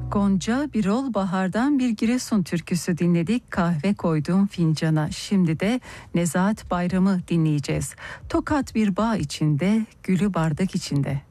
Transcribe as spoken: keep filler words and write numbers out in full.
Gonca Birol Bahar'dan bir Giresun türküsü dinledik. Kahve koydum fincana. Şimdi de Nezahat Bayram'ı dinleyeceğiz. Tokat bir bağ içinde, gülü bardak içinde.